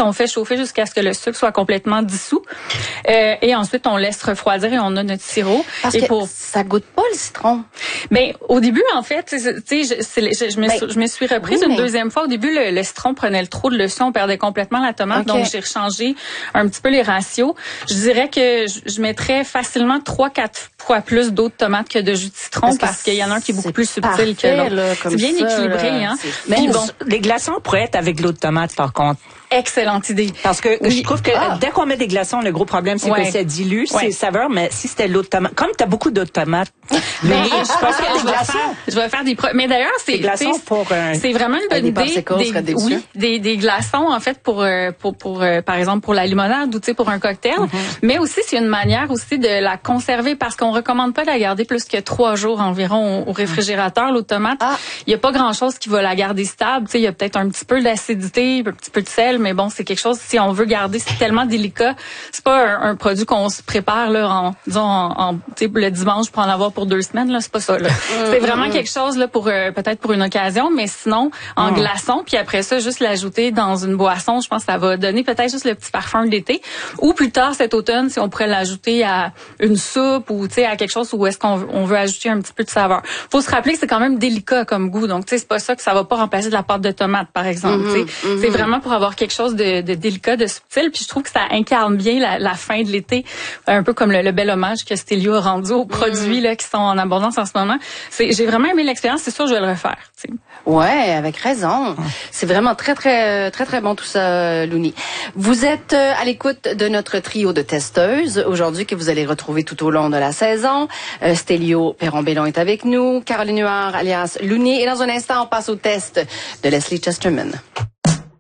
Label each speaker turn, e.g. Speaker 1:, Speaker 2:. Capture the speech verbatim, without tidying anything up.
Speaker 1: on fait chauffer jusqu'à ce que le sucre soit complètement dissous. Euh, et ensuite, on laisse refroidir et on a notre sirop.
Speaker 2: Parce
Speaker 1: et
Speaker 2: que
Speaker 1: pour...
Speaker 2: ça goûte pas le citron.
Speaker 1: Ben, au début, en fait, tu sais, je, je, je, me
Speaker 2: ben,
Speaker 1: suis, je me suis reprise
Speaker 2: oui,
Speaker 1: une
Speaker 2: mais...
Speaker 1: deuxième fois. Au début, le, le citron prenait le trop de le sucre, on perdait complètement la tomate.
Speaker 2: Okay.
Speaker 1: Donc, j'ai rechangé un petit peu les ratios. Je dirais que je, je mettrais facilement trois, quatre fois plus d'eau de tomate que de jus de citron parce, parce qu'il y en a un qui est beaucoup plus subtil
Speaker 2: parfait,
Speaker 1: que l'autre. C'est bien
Speaker 2: ça,
Speaker 1: équilibré,
Speaker 2: là.
Speaker 1: hein.
Speaker 3: Mais bon, les glaçons pourraient être avec de l'eau de tomate, par contre.
Speaker 1: Excellente idée.
Speaker 3: Parce que oui. je trouve que
Speaker 2: ah.
Speaker 3: dès qu'on met des glaçons, le gros problème, c'est ouais. que ça dilue
Speaker 1: ouais.
Speaker 3: ses saveurs. Mais si c'était l'eau de tomate, comme tu as beaucoup d'eau de tomate,
Speaker 1: mais je pense que je vais faire, je vais faire des pro... mais d'ailleurs c'est
Speaker 3: des glaçons pour un...
Speaker 1: c'est vraiment une bonne
Speaker 2: des
Speaker 1: idée des, oui, des des glaçons en fait pour pour pour euh, par exemple pour la limonade ou tu sais pour un cocktail, mm-hmm. mais aussi c'est une manière aussi de la conserver parce qu'on recommande pas de la garder plus que trois jours environ au, au réfrigérateur. L'eau de tomate, il ah. y a pas grand chose qui va la garder stable, tu sais il y a peut-être un petit peu d'acidité, un petit peu de sel, mais bon c'est quelque chose si on veut garder, c'est tellement délicat. C'est pas un, un produit qu'on se prépare là en disons en, en tu sais le dimanche pour en avoir pour deux semaines là, c'est pas ça là. C'est vraiment quelque chose là pour euh, peut-être pour une occasion, mais sinon en mm. glaçon, puis après ça juste l'ajouter dans une boisson, je pense que ça va donner peut-être juste le petit parfum de l'été. Ou plus tard cet automne, si on pourrait l'ajouter à une soupe ou tu sais à quelque chose où est-ce qu'on on veut ajouter un petit peu de saveur. Faut se rappeler que c'est quand même délicat comme goût, donc tu sais c'est pas ça que ça va pas remplacer de la pâte de tomate par exemple. Mm-hmm, tu sais mm-hmm. C'est vraiment pour avoir quelque chose de, de délicat, de subtil, puis je trouve que ça incarne bien la, la fin de l'été, un peu comme le, le bel hommage que Stélio a rendu aux produits mm. là qui sont en abondance en ce moment. C'est, j'ai vraiment aimé l'expérience, c'est sûr je vais le refaire. T'sais.
Speaker 2: Ouais, avec raison. C'est vraiment très très très très bon tout ça, Louni. Vous êtes à l'écoute de notre trio de testeuses aujourd'hui que vous allez retrouver tout au long de la saison. Euh, Stélio Perron-Bellon est avec nous, Caroline Huard alias Louni, et dans un instant on passe au test de Leslie Chesterman.